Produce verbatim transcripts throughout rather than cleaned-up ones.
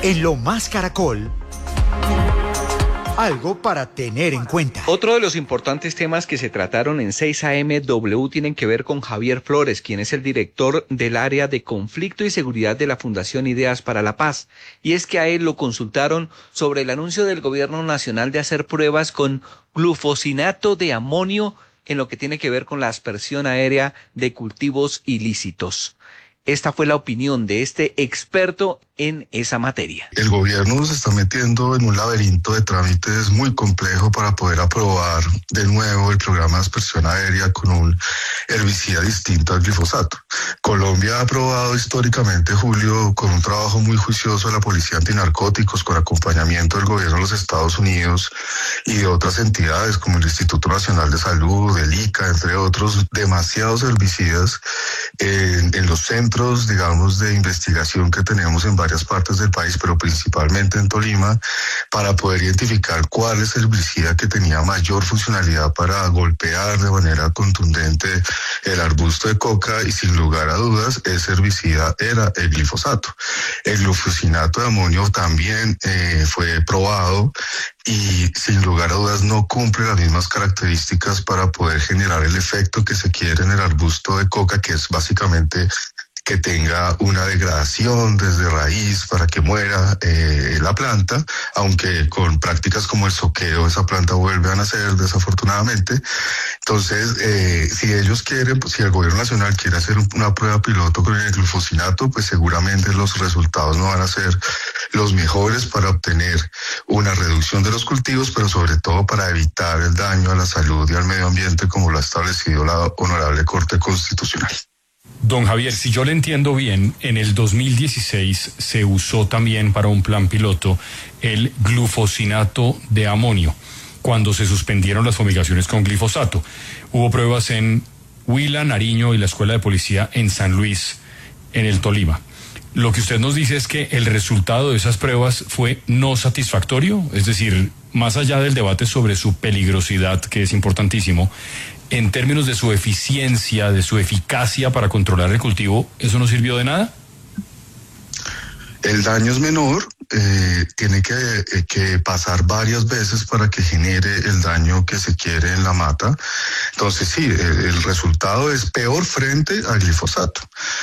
En Lo Más Caracol, algo para tener en cuenta. Otro de los importantes temas que se trataron en seis A M W tienen que ver con Javier Flores, quien es el director del área de conflicto y seguridad de la Fundación Ideas para la Paz. Y es que a él lo consultaron sobre el anuncio del gobierno nacional de hacer pruebas con glufosinato de amonio en lo que tiene que ver con la aspersión aérea de cultivos ilícitos. Esta fue la opinión de este experto en esa materia. El gobierno se está metiendo en un laberinto de trámites muy complejo para poder aprobar de nuevo el programa de aspersión aérea con un herbicida distinto al glifosato. Colombia ha aprobado históricamente, Julio, con un trabajo muy juicioso de la Policía Antinarcóticos, con acompañamiento del gobierno de los Estados Unidos y de otras entidades como el Instituto Nacional de Salud, el I C A, entre otros, demasiados herbicidas en, en los centros, digamos, de investigación que tenemos en varias partes del país, pero principalmente en Tolima, para poder identificar cuál es el herbicida que tenía mayor funcionalidad para golpear de manera contundente el arbusto de coca, y sin lugar a dudas ese herbicida era el glifosato. El glufosinato de amonio también eh, fue probado y sin lugar a dudas no cumple las mismas características para poder generar el efecto que se quiere en el arbusto de coca, que es básicamente que tenga una degradación desde raíz para que muera eh, la planta, aunque con prácticas como el soqueo esa planta vuelve a nacer desafortunadamente. Entonces, eh, si ellos quieren, pues, si el gobierno nacional quiere hacer una prueba piloto con el glufosinato, pues seguramente los resultados no van a ser los mejores para obtener una reducción de los cultivos, pero sobre todo para evitar el daño a la salud y al medio ambiente, como lo ha establecido la Honorable Corte Constitucional. Don Javier, si yo le entiendo bien, en el dos mil dieciséis se usó también para un plan piloto el glufosinato de amonio, cuando se suspendieron las fumigaciones con glifosato. Hubo pruebas en Huila, Nariño y la Escuela de Policía en San Luis, en el Tolima. Lo que usted nos dice es que el resultado de esas pruebas fue no satisfactorio, es decir, más allá del debate sobre su peligrosidad, que es importantísimo, en términos de su eficiencia, de su eficacia para controlar el cultivo, ¿eso no sirvió de nada? El daño es menor, eh, tiene que, eh, que pasar varias veces para que genere el daño que se quiere en la mata. Entonces sí, el, el resultado es peor frente al glifosato.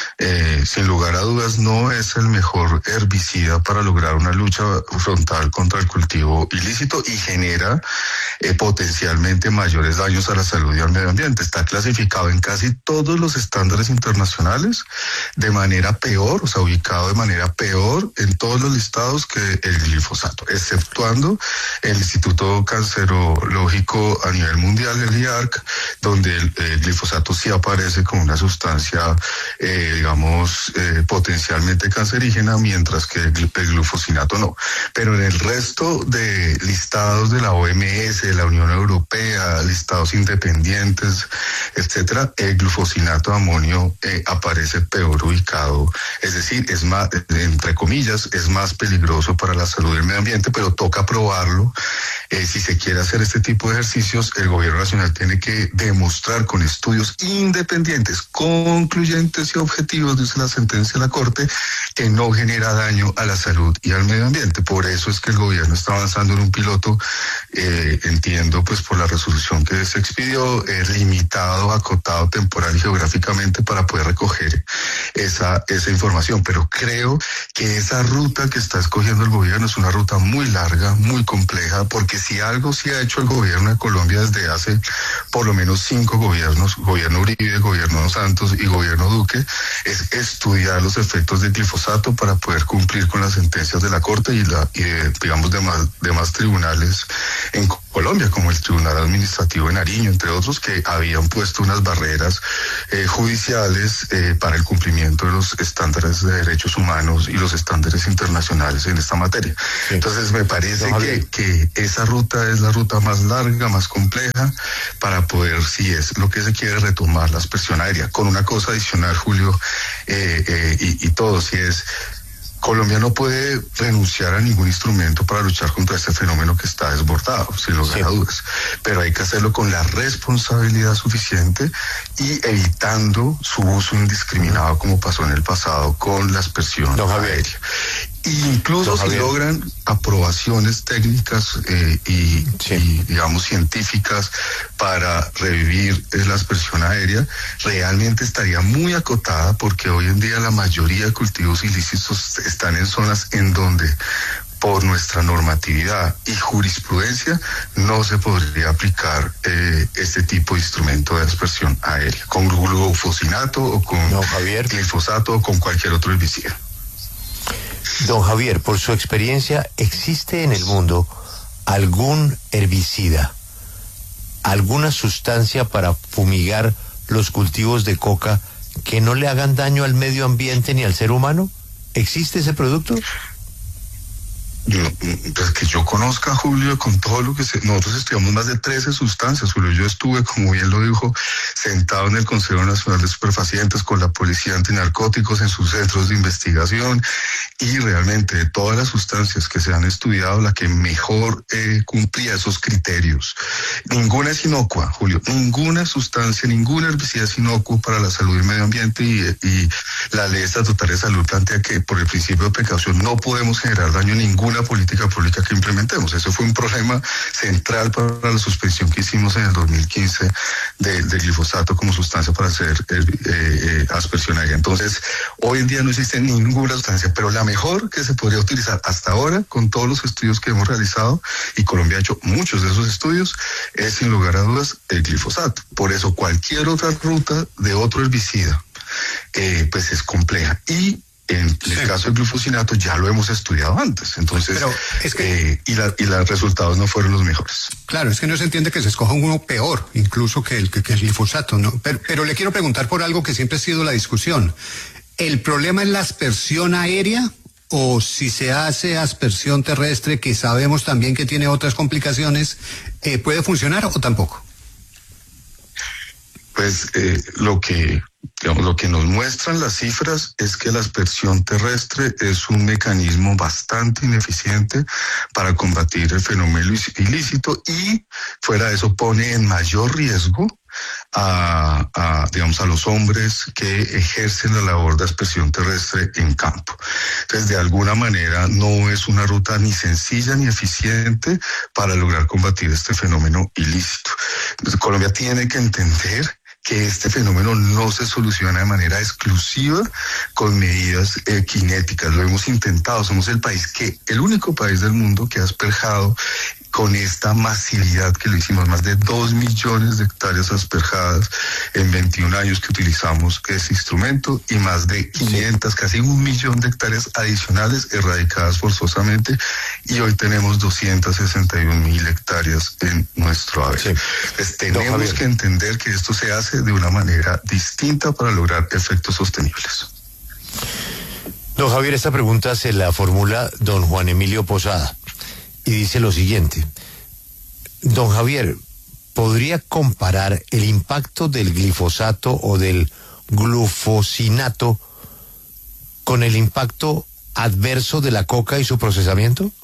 Eh, sin lugar a dudas no es el mejor herbicida para lograr una lucha frontal contra el cultivo ilícito y genera eh, potencialmente mayores daños a la salud y al medio ambiente. Está clasificado en casi todos los estándares internacionales de manera peor, o sea, ubicado de manera peor en todos los listados que el glifosato, exceptuando el Instituto Cancerológico a nivel mundial, el I A R C, donde el, el glifosato sí aparece como una sustancia, eh, digamos, eh, potencialmente cancerígena, mientras que el, el glufosinato no. Pero en el resto de listados de la O M S, de la Unión Europea, listados independientes, etcétera, el glufosinato de amonio eh, aparece peor ubicado, es decir, es más, entre comillas, es más peligroso para la salud del medio ambiente, pero toca probarlo. Eh, si se quiere hacer este tipo de ejercicios, el gobierno nacional tiene que demostrar con estudios independientes, concluyentes y objetivos, dice la sentencia de la Corte, que no genera daño a la salud y al medio ambiente. Por eso es que el gobierno está avanzando en un piloto, eh, entiendo, pues por la resolución que se expidió, eh, limitado, acotado temporal y geográficamente para poder recoger esa, esa información. Pero creo que esa ruta que está escogiendo el gobierno es una ruta muy larga, muy compleja, porque si algo sí ha hecho el gobierno de Colombia desde hace por lo menos cinco gobiernos, gobierno Uribe, gobierno Santos y gobierno Duque, es estudiar los efectos del glifosato para poder cumplir con las sentencias de la Corte y, la, y de, digamos, demás, demás tribunales en Colombia, como el Tribunal Administrativo de Nariño, entre otros, que habían puesto unas barreras eh, judiciales eh, para el cumplimiento de los estándares de derechos humanos y los estándares internacionales en esta materia. Sí. Entonces me parece no, que, que esa ruta es la ruta más larga, más compleja, para poder, si es lo que se quiere, retomar la aspersión aérea. Con una cosa adicional, Julio, eh, eh, y, y todo, si es... Colombia no puede renunciar a ningún instrumento para luchar contra este fenómeno que está desbordado, sin lugar sí. a dudas. Pero hay que hacerlo con la responsabilidad suficiente y evitando su uso indiscriminado, como pasó en el pasado con la aspersión no, aérea. Incluso si logran aprobaciones técnicas eh, y, sí. y, digamos, científicas para revivir eh, la aspersión aérea, realmente estaría muy acotada, porque hoy en día la mayoría de cultivos ilícitos están en zonas en donde, por nuestra normatividad y jurisprudencia, no se podría aplicar eh, este tipo de instrumento de aspersión aérea, con glufosinato o con no, glifosato o con cualquier otro herbicida. Don Javier, por su experiencia, ¿existe en el mundo algún herbicida, alguna sustancia para fumigar los cultivos de coca que no le hagan daño al medio ambiente ni al ser humano? ¿Existe ese producto? Yo, pues que yo conozca, Julio, con todo lo que se, nosotros estudiamos más de trece sustancias, Julio. Yo estuve, como bien lo dijo, sentado en el Consejo Nacional de Superfacientes con la Policía Antinarcóticos en sus centros de investigación, y realmente de todas las sustancias que se han estudiado, la que mejor eh, cumplía esos criterios. Ninguna es inocua, Julio, ninguna sustancia, ningún herbicida es inocuo para la salud y el medio ambiente, y, y la Ley Estatutaria de Salud plantea que por el principio de precaución no podemos generar daño a ninguna política pública que implementemos. Eso fue un problema central para la suspensión que hicimos en el dos mil quince del de glifosato como sustancia para hacer eh, eh, aspersión aérea. Entonces, hoy en día no existe ninguna sustancia, pero la mejor que se podría utilizar hasta ahora, con todos los estudios que hemos realizado, y Colombia ha hecho muchos de esos estudios, es sin lugar a dudas el glifosato. Por eso cualquier otra ruta de otro herbicida eh, pues es compleja. Y en el sí. caso del glufosinato ya lo hemos estudiado antes, entonces, pero es que, eh, y, la, y los resultados no fueron los mejores. Claro, es que no se entiende que se escoja uno peor, incluso que el, que, que el glifosato, ¿no? Pero, pero le quiero preguntar por algo que siempre ha sido la discusión. ¿El problema es la aspersión aérea o si se hace aspersión terrestre, que sabemos también que tiene otras complicaciones, eh, puede funcionar o tampoco? Pues eh, lo que digamos, lo que nos muestran las cifras es que la aspersión terrestre es un mecanismo bastante ineficiente para combatir el fenómeno ilícito, y fuera de eso pone en mayor riesgo a, a digamos a los hombres que ejercen la labor de aspersión terrestre en campo. Entonces, de alguna manera no es una ruta ni sencilla ni eficiente para lograr combatir este fenómeno ilícito. Entonces, Colombia tiene que entender que este fenómeno no se soluciona de manera exclusiva con medidas eh, cinéticas. Lo hemos intentado, somos el país que, el único país del mundo que ha asperjado con esta masividad que lo hicimos, más de dos millones de hectáreas asperjadas en veintiún años que utilizamos ese instrumento, y más de quinientas, casi un millón de hectáreas adicionales erradicadas forzosamente, y hoy tenemos doscientas sesenta y un mil hectáreas en nuestro haber. Sí. Entonces, tenemos que entender que esto se hace de una manera distinta para lograr efectos sostenibles. Don Javier, esta pregunta se la formula don Juan Emilio Posada y dice lo siguiente: don Javier, ¿podría comparar el impacto del glifosato o del glufosinato con el impacto adverso de la coca y su procesamiento?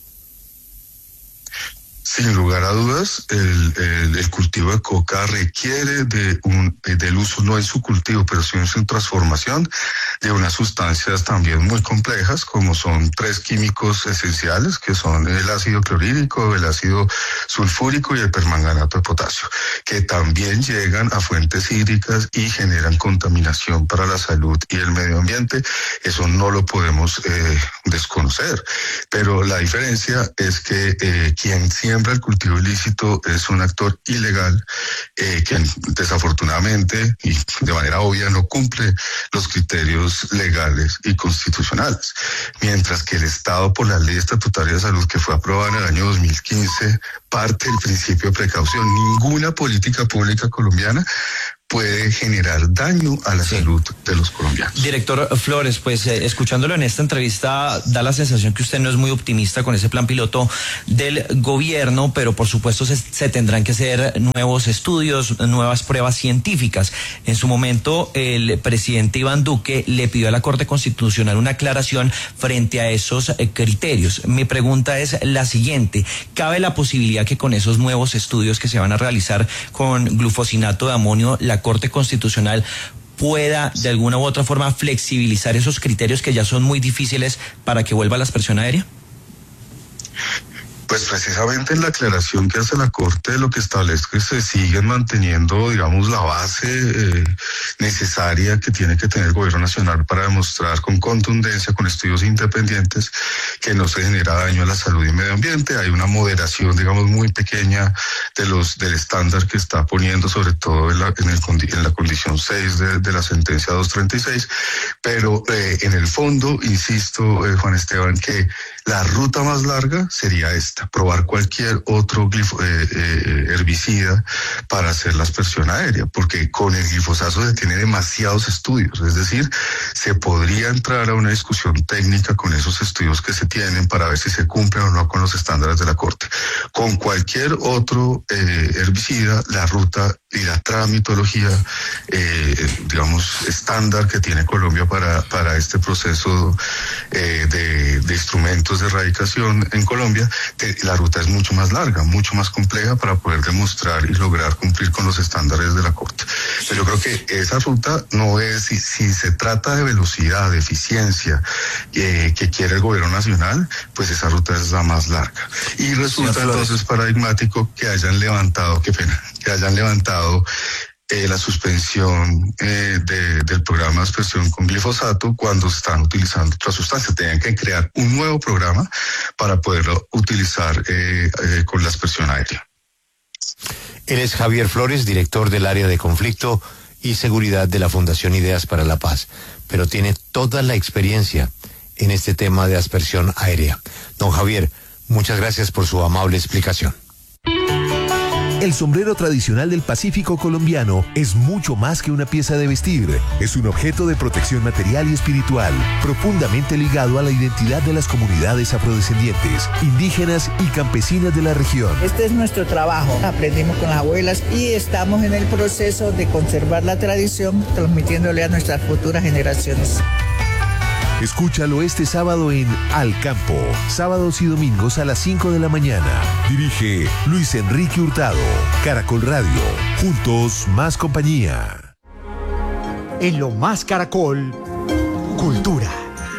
Sin lugar a dudas, el, el, el cultivo de coca requiere de un, del uso, no en su cultivo, pero sí en su transformación, de unas sustancias también muy complejas, como son tres químicos esenciales, que son el ácido clorhídrico, el ácido sulfúrico y el permanganato de potasio, que también llegan a fuentes hídricas y generan contaminación para la salud y el medio ambiente. Eso no lo podemos eh, desconocer, pero la diferencia es que eh, quien siembra el cultivo ilícito es un actor ilegal eh, que desafortunadamente y de manera obvia no cumple los criterios legales y constitucionales, mientras que el Estado, por la Ley Estatutaria de Salud que fue aprobada en el año dos mil quince, parte del principio de precaución. Ninguna política pública colombiana puede generar daño a la sí. salud de los colombianos. Director Flores, pues eh, escuchándolo en esta entrevista da la sensación que usted no es muy optimista con ese plan piloto del gobierno, pero por supuesto se, se tendrán que hacer nuevos estudios, nuevas pruebas científicas. En su momento el presidente Iván Duque le pidió a la Corte Constitucional una aclaración frente a esos eh, criterios. Mi pregunta es la siguiente: ¿cabe la posibilidad que con esos nuevos estudios que se van a realizar con glufosinato de amonio, la Corte Constitucional pueda de alguna u otra forma flexibilizar esos criterios que ya son muy difíciles para que vuelva la aspersión aérea? Pues precisamente en la aclaración que hace la Corte lo que establece que se siguen manteniendo, digamos, la base eh, necesaria que tiene que tener el gobierno nacional para demostrar con contundencia, con estudios independientes, que no se genera daño a la salud y medio ambiente. Hay una moderación, digamos, muy pequeña de los del estándar que está poniendo, sobre todo en la, en el, en la condición seis de, de la sentencia doscientos treinta y seis, pero eh, en el fondo, insisto, eh, Juan Esteban, que la ruta más larga sería esta, probar cualquier otro glifo, eh, eh, herbicida para hacer la aspersión aérea, porque con el glifosato se tiene demasiados estudios, es decir, se podría entrar a una discusión técnica con esos estudios que se tienen para ver si se cumplen o no con los estándares de la Corte. Con cualquier otro eh, herbicida, la ruta y la tramitología, eh, digamos, estándar que tiene Colombia para, para este proceso eh, de, de instrumentos de erradicación en Colombia, te, la ruta es mucho más larga, mucho más compleja para poder demostrar y lograr cumplir con los estándares de la Corte. Pero yo creo que esa ruta no es, si, si se trata de velocidad, de eficiencia eh, que quiere el gobierno nacional, pues esa ruta es la más larga. Y resulta entonces paradigmático que hayan levantado, qué pena, que hayan levantado Eh, la suspensión eh, de, del programa de aspersión con glifosato cuando se están utilizando otras sustancias. Tenían que crear un nuevo programa para poderlo utilizar eh, eh, con la aspersión aérea. Él es Javier Flores, director del área de conflicto y seguridad de la Fundación Ideas para la Paz, pero tiene toda la experiencia en este tema de aspersión aérea. Don Javier, muchas gracias por su amable explicación. El sombrero tradicional del Pacífico colombiano es mucho más que una pieza de vestir. Es un objeto de protección material y espiritual, profundamente ligado a la identidad de las comunidades afrodescendientes, indígenas y campesinas de la región. Este es nuestro trabajo. Aprendimos con las abuelas y estamos en el proceso de conservar la tradición, transmitiéndole a nuestras futuras generaciones. Escúchalo este sábado en Al Campo, sábados y domingos a las cinco de la mañana. Dirige Luis Enrique Hurtado, Caracol Radio. Juntos, más compañía. En Lo Más Caracol, Cultura.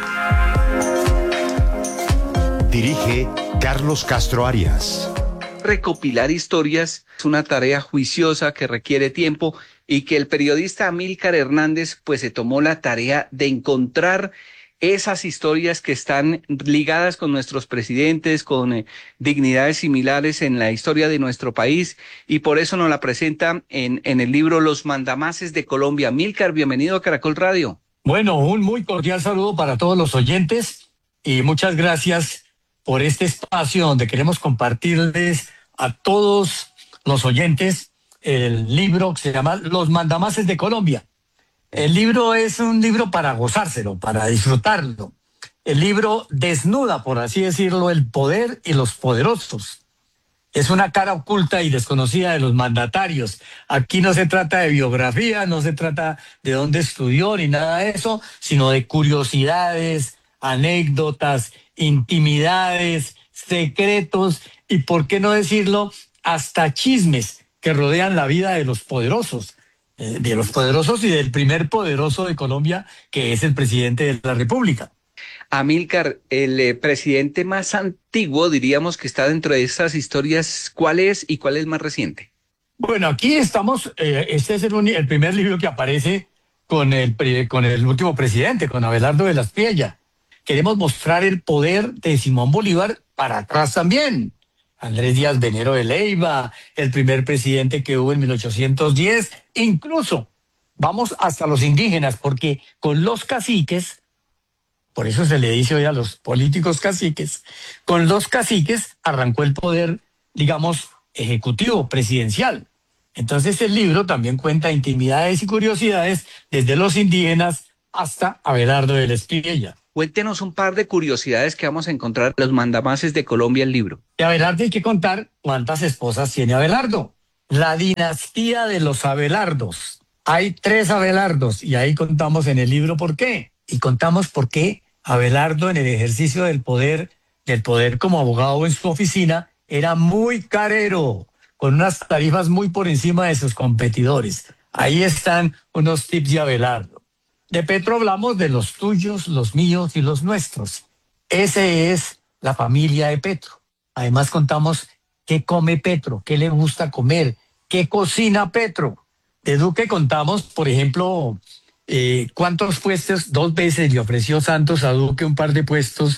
Dirige Carlos Castro Arias. Recopilar historias es una tarea juiciosa que requiere tiempo y que el periodista Amílcar Hernández pues se tomó la tarea de encontrar esas historias que están ligadas con nuestros presidentes, con eh, dignidades similares en la historia de nuestro país, y por eso nos la presenta en, en el libro Los Mandamases de Colombia. Amílcar, bienvenido a Caracol Radio. Bueno, un muy cordial saludo para todos los oyentes y muchas gracias por este espacio donde queremos compartirles a todos los oyentes el libro que se llama Los Mandamases de Colombia. El libro es un libro para gozárselo, para disfrutarlo. El libro desnuda, por así decirlo, el poder y los poderosos. Es una cara oculta y desconocida de los mandatarios. Aquí no se trata de biografía, no se trata de dónde estudió ni nada de eso, sino de curiosidades, anécdotas, intimidades, secretos y, por qué no decirlo, hasta chismes que rodean la vida de los poderosos. de los poderosos y del primer poderoso de Colombia, que es el presidente de la República. Amílcar, el eh, presidente más antiguo, diríamos, que está dentro de estas historias, ¿cuál es y cuál es más reciente? Bueno, aquí estamos, eh, este es el, el primer libro que aparece con el, con el último presidente, con Abelardo de la Espriella. Queremos mostrar el poder de Simón Bolívar para atrás también. Andrés Díaz Venero de Leiva, el primer presidente que hubo en mil ochocientos diez, incluso vamos hasta los indígenas, porque con los caciques, por eso se le dice hoy a los políticos caciques, con los caciques arrancó el poder, digamos, ejecutivo, presidencial. Entonces el libro también cuenta intimidades y curiosidades desde los indígenas hasta Abelardo de la Espriella. Cuéntenos un par de curiosidades que vamos a encontrar en Los Mandamases de Colombia, el libro. De Abelardo hay que contar cuántas esposas tiene Abelardo. La dinastía de los Abelardos. Hay tres Abelardos y ahí contamos en el libro por qué. Y contamos por qué Abelardo, en el ejercicio del poder, del poder como abogado en su oficina, era muy carero, con unas tarifas muy por encima de sus competidores. Ahí están unos tips de Abelardo. De Petro hablamos de los tuyos, los míos y los nuestros. Ese es la familia de Petro. Además contamos qué come Petro, qué le gusta comer, qué cocina Petro. De Duque contamos, por ejemplo, eh, cuántos puestos, dos veces le ofreció Santos a Duque un par de puestos,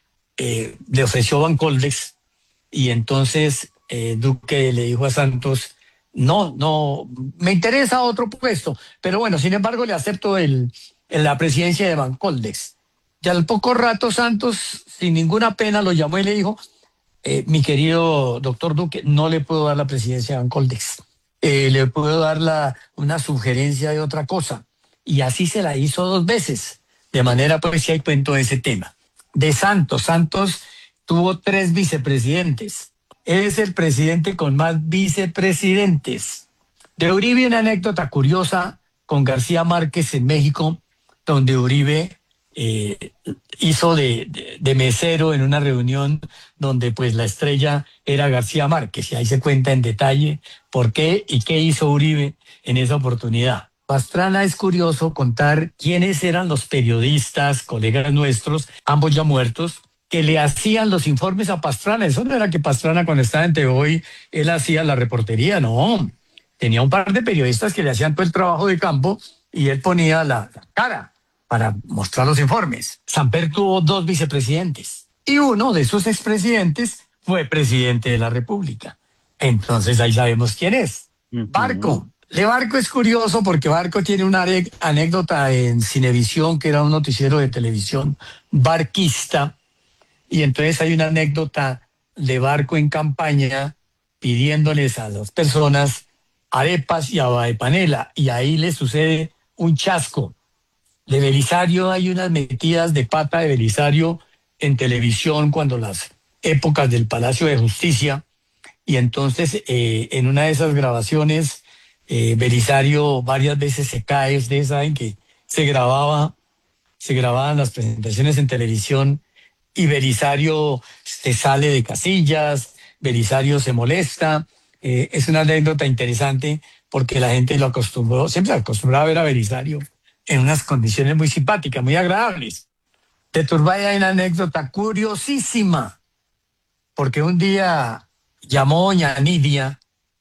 eh, le ofreció Bancoldex, y entonces eh, Duque le dijo a Santos, no, no, me interesa otro puesto, pero bueno, sin embargo le acepto el, el la presidencia de Bancoldex. Y al poco rato Santos, sin ninguna pena, lo llamó y le dijo, eh, mi querido doctor Duque, no le puedo dar la presidencia de Bancoldex, eh, le puedo dar la, una sugerencia de otra cosa. Y así se la hizo dos veces, de manera pues si hay cuento de ese tema. De Santos, Santos tuvo tres vicepresidentes. Es el presidente con más vicepresidentes. De Uribe, una anécdota curiosa con García Márquez en México, donde Uribe eh, hizo de, de, de mesero en una reunión donde pues la estrella era García Márquez, y ahí se cuenta en detalle por qué y qué hizo Uribe en esa oportunidad. Pastrana es curioso contar quiénes eran los periodistas, colegas nuestros, ambos ya muertos, que le hacían los informes a Pastrana. Eso no era que Pastrana cuando estaba en T V hoy, él hacía la reportería, no. Tenía un par de periodistas que le hacían todo el trabajo de campo y él ponía la, la cara para mostrar los informes. Samper tuvo dos vicepresidentes y uno de sus expresidentes fue presidente de la República. Entonces ahí sabemos quién es. Uh-huh. Barco. De Barco es curioso porque Barco tiene una anécdota en Cinevisión, que era un noticiero de televisión barquista. Y entonces hay una anécdota de Barco en campaña pidiéndoles a las personas arepas y agua de panela, y ahí le sucede un chasco. De Belisario hay unas metidas de pata de Belisario en televisión cuando las épocas del Palacio de Justicia, y entonces eh, en una de esas grabaciones eh, Belisario varias veces se cae. Ustedes saben que se grababa, se grababan las presentaciones en televisión, y Belisario se sale de casillas, Belisario se molesta. Eh, es una anécdota interesante porque la gente lo acostumbró, siempre se acostumbraba a ver a Belisario en unas condiciones muy simpáticas, muy agradables. De Turbay hay una anécdota curiosísima, porque un día llamó doña Nidia,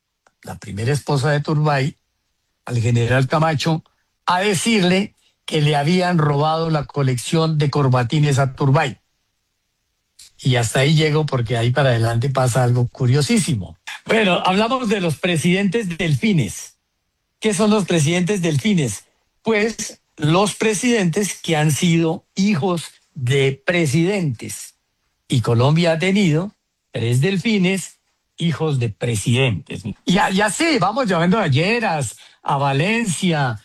la primera esposa de Turbay, al general Camacho, a decirle que le habían robado la colección de corbatines a Turbay. Y hasta ahí llego porque ahí para adelante pasa algo curiosísimo. Bueno, hablamos de los presidentes delfines. ¿Qué son los presidentes delfines? Pues los presidentes que han sido hijos de presidentes. Y Colombia ha tenido tres delfines, hijos de presidentes. Y, y así, vamos llamando a Lleras, a Valencia,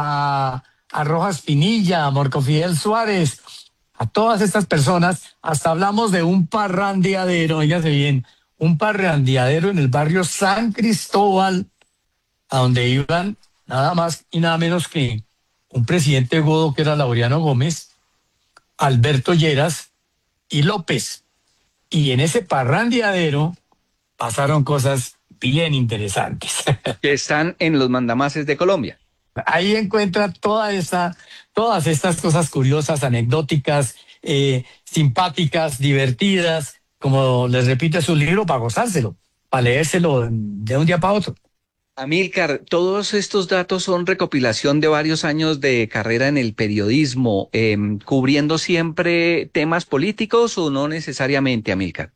a, a Rojas Pinilla, a Marco Fidel Suárez, a todas estas personas. Hasta hablamos de un parrandeadero, oígase bien, un parrandeadero en el barrio San Cristóbal, a donde iban nada más y nada menos que un presidente godo que era Laureano Gómez, Alberto Lleras y López. Y en ese parrandeadero pasaron cosas bien interesantes. Que están en los mandamases de Colombia. Ahí encuentra toda esa, todas estas cosas curiosas, anecdóticas, eh, simpáticas, divertidas, como les repito, es un libro para gozárselo, para leérselo de un día para otro. Amílcar, todos estos datos son recopilación de varios años de carrera en el periodismo, eh, cubriendo siempre temas políticos o no necesariamente, Amílcar.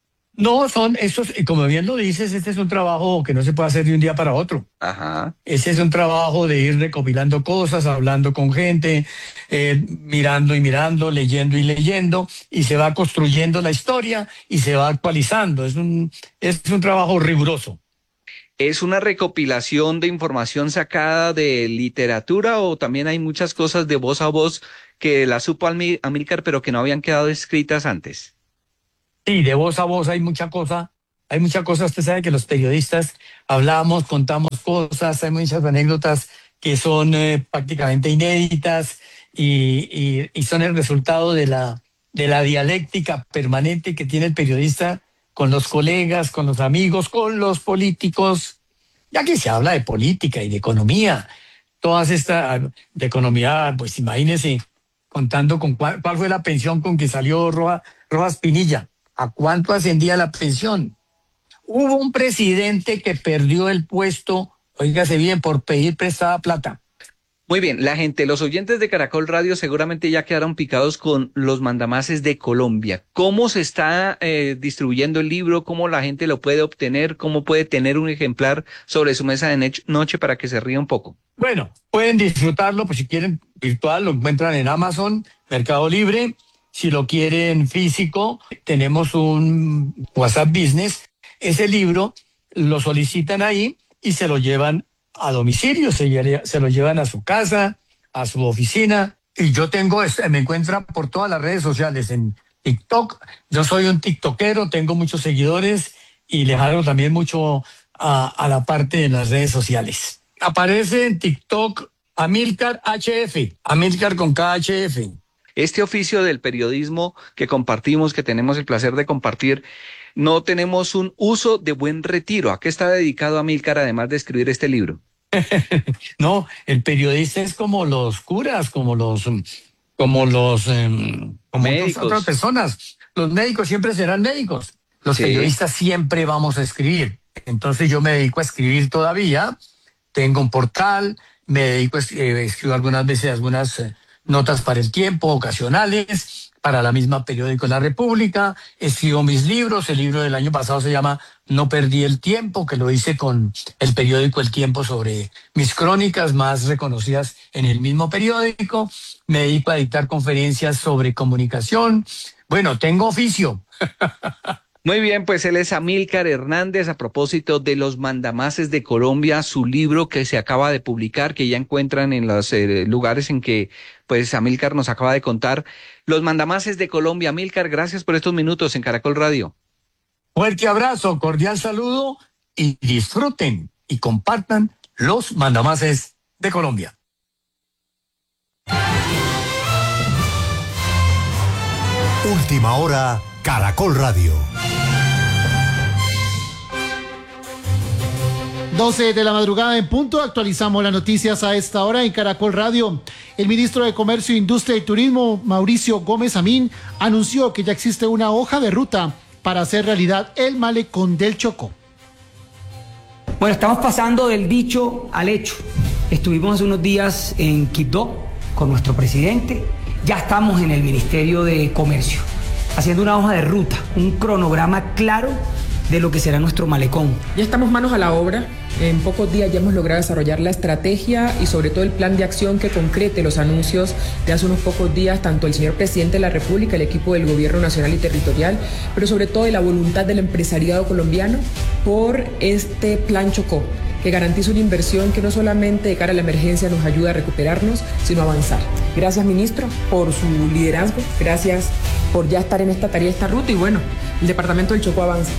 No, son estos, como bien lo dices, este es un trabajo que no se puede hacer de un día para otro. Ajá. Ese es un trabajo de ir recopilando cosas, hablando con gente, eh, mirando y mirando, leyendo y leyendo, y se va construyendo la historia y se va actualizando. Es un, es un trabajo riguroso. ¿Es una recopilación de información sacada de literatura o también hay muchas cosas de voz a voz que la supo Amílcar pero que no habían quedado escritas antes? Sí, de voz a voz hay mucha cosa, hay mucha cosa. Usted sabe que los periodistas hablamos, contamos cosas, hay muchas anécdotas que son eh, prácticamente inéditas y, y, y son el resultado de la, de la dialéctica permanente que tiene el periodista con los colegas, con los amigos, con los políticos. ya que se habla de política y de economía, todas estas, de economía, pues imagínense, contando con cuál, cuál fue la pensión con que salió Rojas, Rojas Pinilla, ¿a cuánto ascendía la pensión? Hubo un presidente que perdió el puesto, óigase bien, por pedir prestada plata. Muy bien, la gente, los oyentes de Caracol Radio seguramente ya quedaron picados con los mandamases de Colombia. ¿Cómo se está eh, distribuyendo el libro? ¿Cómo la gente lo puede obtener? ¿Cómo puede tener un ejemplar sobre su mesa de noche para que se ría un poco? Bueno, pueden disfrutarlo, pues si quieren virtual, lo encuentran en Amazon, Mercado Libre. Si lo quieren físico, tenemos un WhatsApp Business. Ese libro lo solicitan ahí y se lo llevan a domicilio, se, se lo llevan a su casa, a su oficina. Y yo tengo, me encuentran por todas las redes sociales, en TikTok. Yo soy un tiktokero, tengo muchos seguidores y le hago también mucho a, a la parte de las redes sociales. Aparece en TikTok Amílcar H F, Amílcar con K H F. Este oficio del periodismo que compartimos, que tenemos el placer de compartir, no tenemos un uso de buen retiro. ¿A qué está dedicado Amílcar además de escribir este libro? No, el periodista es como los curas, como los, como los, um, como médicos. Otras personas. Los médicos siempre serán médicos. Los sí. Periodistas siempre vamos a escribir. Entonces yo me dedico a escribir todavía. Tengo un portal, me dedico a escribir, escribo algunas veces algunas eh, notas para El Tiempo, ocasionales, para la misma periódico La República, escribo mis libros. El libro del año pasado se llama No perdí el tiempo, que lo hice con el periódico El Tiempo sobre mis crónicas más reconocidas en el mismo periódico. Me dedico a dictar conferencias sobre comunicación. Bueno, tengo oficio. Muy bien, pues él es Amílcar Hernández. A propósito de los mandamases de Colombia, su libro que se acaba de publicar, que ya encuentran en los eh, lugares en que pues Amílcar nos acaba de contar. Los mandamases de Colombia. Amílcar, gracias por estos minutos en Caracol Radio. Fuerte abrazo, cordial saludo y disfruten y compartan los mandamases de Colombia. Última hora, Caracol Radio. doce de la madrugada en punto, actualizamos las noticias a esta hora en Caracol Radio. El ministro de Comercio, Industria y Turismo, Mauricio Gómez Amín, anunció que ya existe una hoja de ruta para hacer realidad el malecón del Chocó. Bueno, estamos pasando del dicho al hecho. Estuvimos hace unos días en Quibdó con nuestro presidente. Ya estamos en el Ministerio de Comercio, haciendo una hoja de ruta, un cronograma claro de lo que será nuestro malecón. Ya estamos manos a la obra. En pocos días ya hemos logrado desarrollar la estrategia y sobre todo el plan de acción que concrete los anuncios de hace unos pocos días, tanto el señor presidente de la República, el equipo del gobierno nacional y territorial, pero sobre todo de la voluntad del empresariado colombiano por este plan Chocó, que garantiza una inversión que no solamente de cara a la emergencia nos ayuda a recuperarnos, sino a avanzar. Gracias, ministro, por su liderazgo, gracias por ya estar en esta tarea, esta ruta, y bueno, el departamento del Chocó avanza.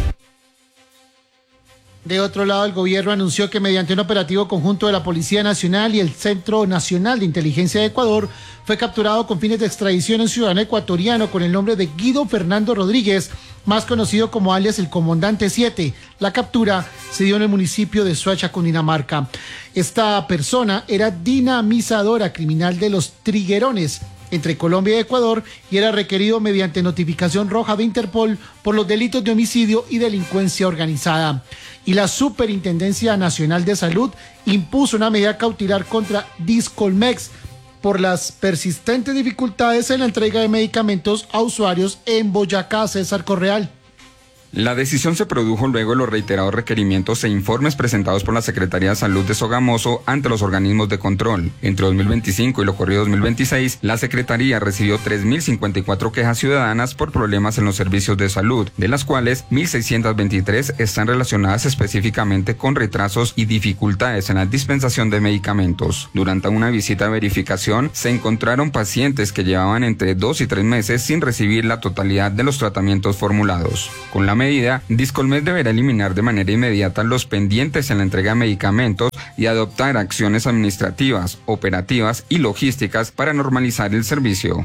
De otro lado, el gobierno anunció que mediante un operativo conjunto de la Policía Nacional y el Centro Nacional de Inteligencia de Ecuador, fue capturado con fines de extradición un ciudadano ecuatoriano con el nombre de Guido Fernando Rodríguez, más conocido como alias el Comandante siete. La captura se dio en el municipio de Soacha, Cundinamarca. Esta persona era dinamizadora criminal de los Triguerones, entre Colombia y Ecuador, y era requerido mediante notificación roja de Interpol por los delitos de homicidio y delincuencia organizada. Y la Superintendencia Nacional de Salud impuso una medida cautelar contra Discolmex por las persistentes dificultades en la entrega de medicamentos a usuarios en Boyacá. César Correal. La decisión se produjo luego de los reiterados requerimientos e informes presentados por la Secretaría de Salud de Sogamoso ante los organismos de control. Entre dos mil veinticinco y lo corrido dos mil veintiséis, la Secretaría recibió tres mil cincuenta y cuatro quejas ciudadanas por problemas en los servicios de salud, de las cuales mil seiscientas veintitrés están relacionadas específicamente con retrasos y dificultades en la dispensación de medicamentos. Durante una visita de verificación, se encontraron pacientes que llevaban entre dos y tres meses sin recibir la totalidad de los tratamientos formulados. Con la medida, Discolmex deberá eliminar de manera inmediata los pendientes en la entrega de medicamentos y adoptar acciones administrativas, operativas y logísticas para normalizar el servicio.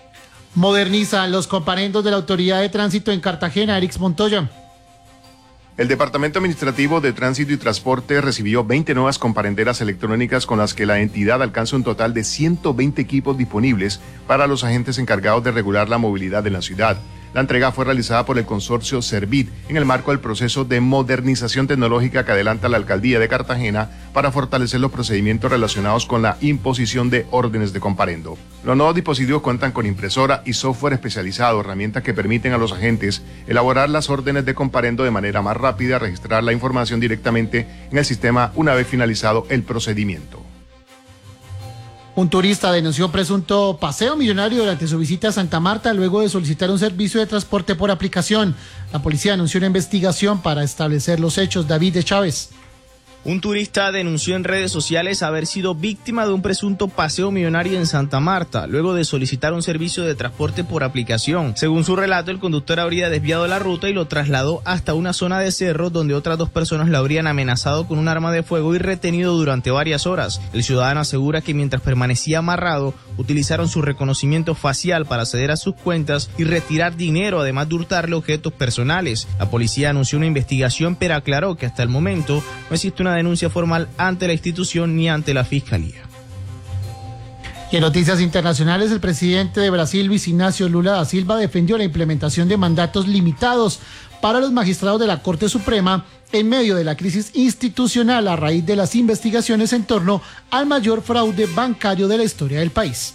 Moderniza los comparendos de la Autoridad de Tránsito en Cartagena. Erix Montoya. El Departamento Administrativo de Tránsito y Transporte recibió veinte nuevas comparenderas electrónicas con las que la entidad alcanza un total de ciento veinte equipos disponibles para los agentes encargados de regular la movilidad en la ciudad. La entrega fue realizada por el consorcio Servit en el marco del proceso de modernización tecnológica que adelanta la Alcaldía de Cartagena para fortalecer los procedimientos relacionados con la imposición de órdenes de comparendo. Los nuevos dispositivos cuentan con impresora y software especializado, herramientas que permiten a los agentes elaborar las órdenes de comparendo de manera más rápida, registrar la información directamente en el sistema una vez finalizado el procedimiento. Un turista denunció presunto paseo millonario durante su visita a Santa Marta luego de solicitar un servicio de transporte por aplicación. La policía anunció una investigación para establecer los hechos. David de Chávez. Un turista denunció en redes sociales haber sido víctima de un presunto paseo millonario en Santa Marta, luego de solicitar un servicio de transporte por aplicación. Según su relato, el conductor habría desviado la ruta y lo trasladó hasta una zona de cerro donde otras dos personas lo habrían amenazado con un arma de fuego y retenido durante varias horas. El ciudadano asegura que mientras permanecía amarrado, utilizaron su reconocimiento facial para acceder a sus cuentas y retirar dinero, además de hurtarle objetos personales. La policía anunció una investigación, pero aclaró que hasta el momento no existe una denuncia formal ante la institución ni ante la Fiscalía. Y en noticias internacionales, el presidente de Brasil, Luis Ignacio Lula da Silva, defendió la implementación de mandatos limitados para los magistrados de la Corte Suprema en medio de la crisis institucional a raíz de las investigaciones en torno al mayor fraude bancario de la historia del país.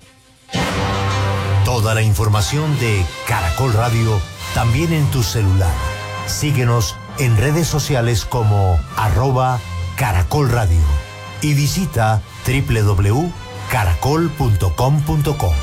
Toda la información de Caracol Radio también en tu celular. Síguenos en redes sociales como arroba Caracol Radio y visita doble u doble u doble u punto caracol punto com punto co.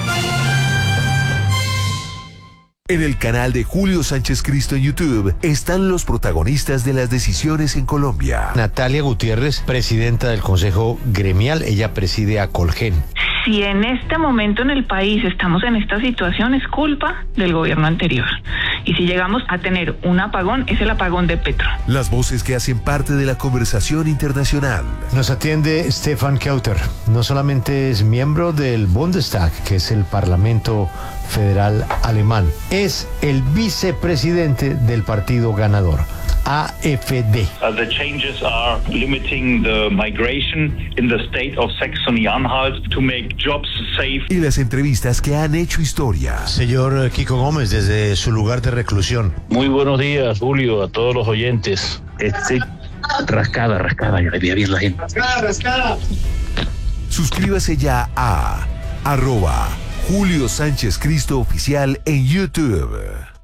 En el canal de Julio Sánchez Cristo en YouTube están los protagonistas de las decisiones en Colombia. Natalia Gutiérrez, presidenta del Consejo Gremial, ella preside a Colgen. Si en este momento en el país estamos en esta situación, es culpa del gobierno anterior. Y si llegamos a tener un apagón, es el apagón de Petro. Las voces que hacen parte de la conversación internacional. Nos atiende Stefan Kauter. No solamente es miembro del Bundestag, que es el Parlamento Federal Alemán, es el vicepresidente del partido ganador, A F D. Uh, the changes are limiting the migration in the state of Saxony-Anhalt to make jobs safe. Y las entrevistas que han hecho historia. Señor Kiko Gómez, desde su lugar de reclusión. Muy buenos días, Julio, a todos los oyentes. Estoy rascada, rascada, ya le vi bien la gente. Rascada, rascada. Suscríbase ya a arroba Julio Sánchez Cristo Oficial en YouTube.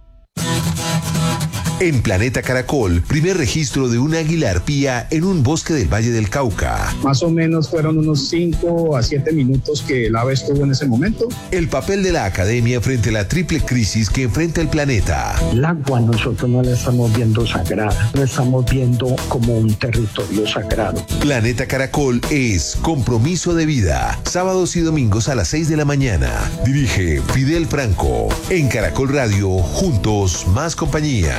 En Planeta Caracol, primer registro de un águila arpía en un bosque del Valle del Cauca. Más o menos fueron unos cinco a siete minutos que el ave estuvo en ese momento. El papel de la academia frente a la triple crisis que enfrenta el planeta. El agua nosotros no la estamos viendo sagrada, la estamos viendo como un territorio sagrado. Planeta Caracol es compromiso de vida. Sábados y domingos a las seis de la mañana. Dirige Fidel Franco. En Caracol Radio, juntos, más compañía.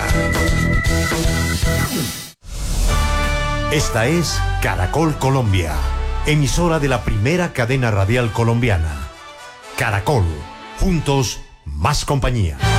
Esta es Caracol Colombia, emisora de la primera cadena radial colombiana. Caracol, juntos, más compañía.